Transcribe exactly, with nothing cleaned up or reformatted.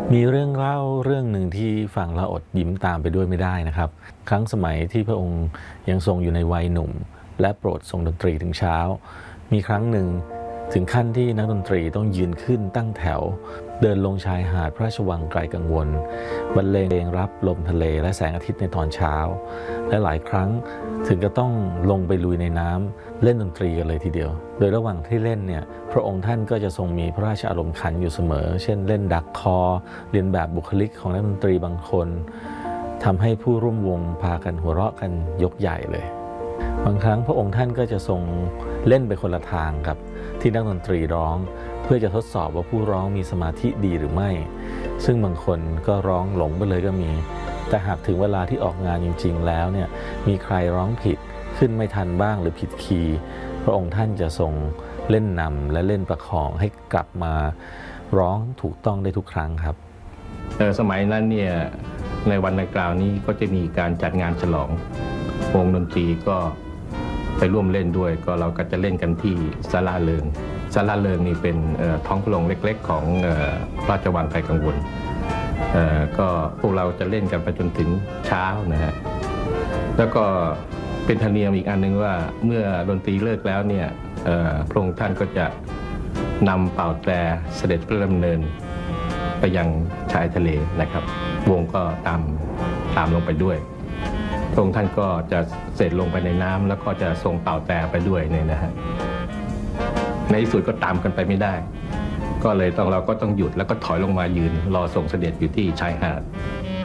มีเรื่องเล่าเรื่องหนึ่งที่ฟังแล้วอดยิ้มตามไปด้วยไม่ได้นะครับครั้งสมัยที่พระองค์ยังทรงอยู่ในวัยหนุ่มและโปรดทรงดนตรีถึงเช้ามีครั้งหนึ่งถึงขั้นที่นักดนตรีต้องยืนขึ้นตั้งแถวเดินลงชายหาดพระราชวังไกลกังวลบรรเลงเพลงรับลมทะเลและแสงอาทิตย์ในตอนเช้าและหลายครั้งถึงก็ต้องลงไปลุยในน้ำเล่นดนตรีกันเลยทีเดียวโดยระหว่างที่เล่นเนี่ยพระองค์ท่านก็จะทรงมีพระราชอารมณ์ขันอยู่เสมอเช่นเล่นดักคอเรียนแบบบุคลิกของนักดนตรีบางคนทำให้ผู้ร่วมวงพากันหัวเราะกันยกใหญ่เลยบางครั้งพระองค์ท่านก็จะทรงเล่นไปคนละทางกับที่นักดนตรีร้องเพื่อจะทดสอบว่าผู้ร้องมีสมาธิดีหรือไม่ซึ่งบางคนก็ร้องหลงไปเลยก็มีแต่หากถึงเวลาที่ออกงานจริงๆแล้วเนี่ยมีใครร้องผิดขึ้นไม่ทันบ้างหรือผิดคีย์พระองค์ท่านจะทรงเล่นนำและเล่นประคองให้กลับมาร้องถูกต้องได้ทุกครั้งครับสมัยนั้นเนี่ยในวันดังกล่าวนี้ก็จะมีการจัดงานฉลองวงดนตรีก็ไปร่วมเล่นด้วยก็เราก็จะเล่นกันที่ศาลาเริงศาลาเริงนี่เป็นท้องพระโรงเล็กๆของพระราชวังไกลกังวลก็พวกเราจะเล่นกันไปจนถึงเช้านะฮะแล้วก็เป็นธรรมเนียมอีกอันหนึ่งว่าเมื่อดนตรีเลิกแล้วเนี่ยพระองค์ท่านก็จะนำเป่าแตรเสด็จพระดำเนินไปยังชายทะเลนะครับวงก็ตามตามลงไปด้วยพระองค์ท่านก็จะเสด็จลงไปในน้ำแล้วก็จะทรงเป่าแตรไปด้วยเนี่ยนะฮะในที่สุดก็ตามกันไปไม่ได้ก็เลยต้องเราก็ต้องหยุดแล้วก็ถอยลงมายืนรอทรงเสด็จอยู่ที่ชายหาด